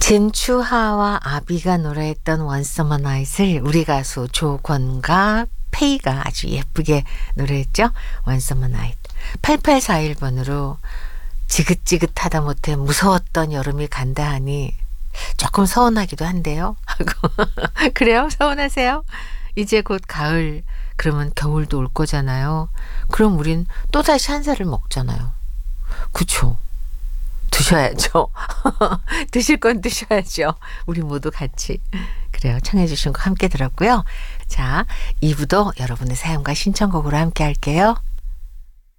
진추하와 아비가 노래했던 Once Upon a Night을 우리 가수 조권과 페이가 아주 예쁘게 노래했죠. Once Upon a Night. 8841번으로 지긋지긋하다 못해 무서웠던 여름이 간다 하니 조금 서운하기도 한데요. 그래요? 서운하세요? 이제 곧 가을, 그러면 겨울도 올 거잖아요. 그럼 우린 또다시 한 살을 먹잖아요. 그쵸? 드셔야죠. 드실 건 드셔야죠. 우리 모두 같이. 그래요. 청해 주신 거 함께 들었고요. 자, 2부도 여러분의 사연과 신청곡으로 함께 할게요.